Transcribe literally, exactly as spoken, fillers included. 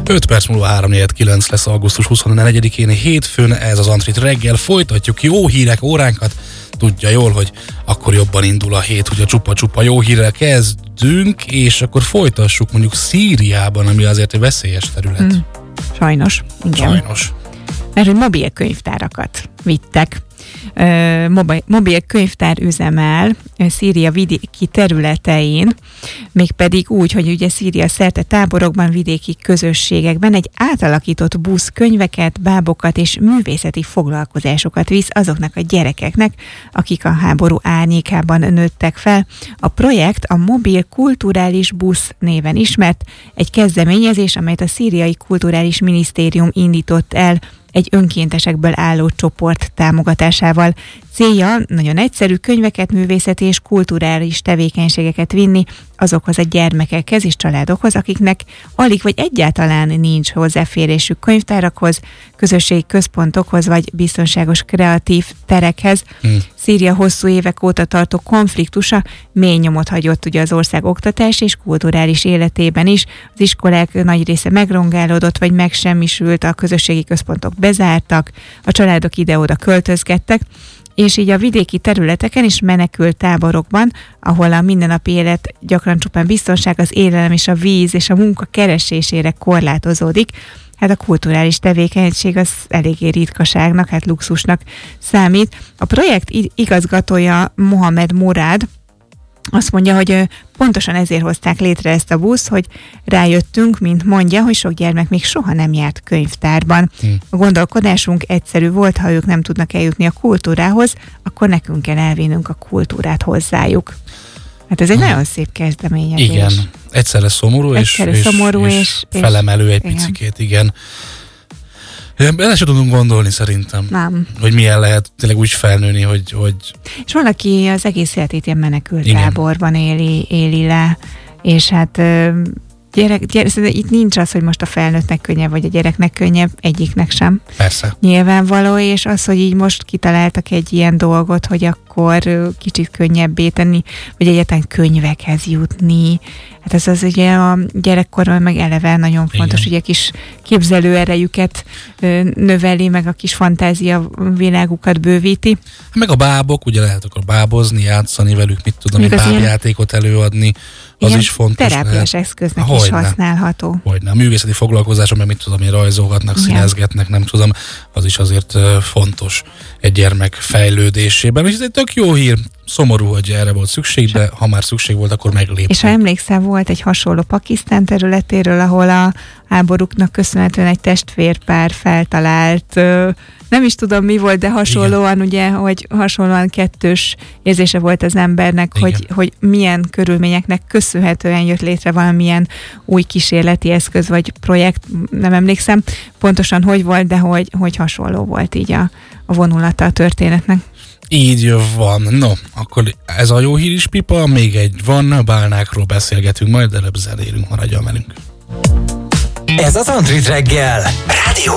öt perc múlva három negyven kilenc lesz augusztus huszonnegyedikén, hétfőn, ez az Antrit reggel, folytatjuk jó hírek óránkat, tudja jól, hogy akkor jobban indul a hét, hogy a csupa-csupa jó hírrel kezdünk, és akkor folytassuk mondjuk Szíriában, ami azért egy veszélyes terület. Hmm. Sajnos, igen. Sajnos. Mert hogy mobil könyvtárakat vittek. Mobil, mobil könyvtár üzemel Szíria vidéki területein, mégpedig úgy, hogy ugye Szíria szerte táborokban, vidéki közösségekben egy átalakított busz könyveket, bábokat és művészeti foglalkozásokat visz azoknak a gyerekeknek, akik a háború árnyékában nőttek fel. A projekt a Mobil Kulturális Busz néven ismert, egy kezdeményezés, amelyet a Szíriai Kulturális Minisztérium indított el egy önkéntesekből álló csoport támogatásával. Célja nagyon egyszerű, könyveket, művészeti és kulturális tevékenységeket vinni azokhoz a gyermekekhez és családokhoz, akiknek alig vagy egyáltalán nincs hozzáférésük könyvtárakhoz, közösségi központokhoz vagy biztonságos kreatív terekhez. Hmm. Szíria hosszú évek óta tartó konfliktusa mély nyomot hagyott ugye az ország oktatás és kulturális életében is. Az iskolák nagy része megrongálódott vagy megsemmisült, a közösségi központok bezártak, a családok ide-oda költözgettek, és így a vidéki területeken is menekült táborokban, ahol a mindennapi élet gyakran csupán biztonság, az élelem és a víz és a munka keresésére korlátozódik. Hát a kulturális tevékenység az eléggé ritkaságnak, hát luxusnak számít. A projekt igazgatója Mohamed Murad azt mondja, hogy pontosan ezért hozták létre ezt a buszt, hogy rájöttünk, mint mondja, hogy sok gyermek még soha nem járt könyvtárban. Hmm. A gondolkodásunk egyszerű volt, ha ők nem tudnak eljutni a kultúrához, akkor nekünk kell elvinnünk a kultúrát hozzájuk. Hát ez egy hmm. nagyon szép kezdeményezés. Igen, egyszerre szomorú, egyszerre és, szomorú és, és, és felemelő egy igen. picikét, igen. Bele sem tudunk gondolni szerintem, nem. hogy milyen lehet tényleg úgy felnőni, hogy... hogy... És valaki az egész életét ilyen menekült táborban éli, éli le, és hát gyerek, gyerek, itt nincs az, hogy most a felnőttnek könnyebb, vagy a gyereknek könnyebb, egyiknek sem. Persze. Nyilvánvaló, és az, hogy így most kitaláltak egy ilyen dolgot, hogy akkor kicsit könnyebbé tenni, vagy egyáltalán könyvekhez jutni. Hát ez az ugye a gyerekkorban meg eleve nagyon fontos, igen. Ugye a kis képzelőerejüket növeli, meg a kis fantázia világukat bővíti. Meg a bábok, ugye lehet akkor bábozni, játszani velük, mit tudom, egy bábjátékot előadni, az ilyen is fontos. Terápiás eszköznek Hogyne. is használható. Hogyne. A művészeti foglalkozások, meg mit tudom, én rajzolgatnak, igen. Színezgetnek, nem tudom, az is azért fontos egy gyermek fejlődésében. És ez egy tök jó hír, szomorú, hogy erre volt szükség, de ha már szükség volt, akkor megléptünk. És ha emlékszel, volt egy hasonló Pakisztán területéről, ahol a háborúknak köszönhetően egy testvérpár feltalált, nem is tudom mi volt, de hasonlóan igen. Ugye, hogy hasonlóan kettős érzése volt az embernek, hogy, hogy milyen körülményeknek köszönhetően jött létre valamilyen új kísérleti eszköz vagy projekt, nem emlékszem pontosan, hogy volt, de hogy, hogy hasonló volt így a, a vonulata a történetnek. Így van. No, akkor ez a jó hír is, Pipa, még egy van, bálnákról beszélgetünk, majd előbb zenélünk, maradjon velünk. Ez az Antrit reggel. Rádió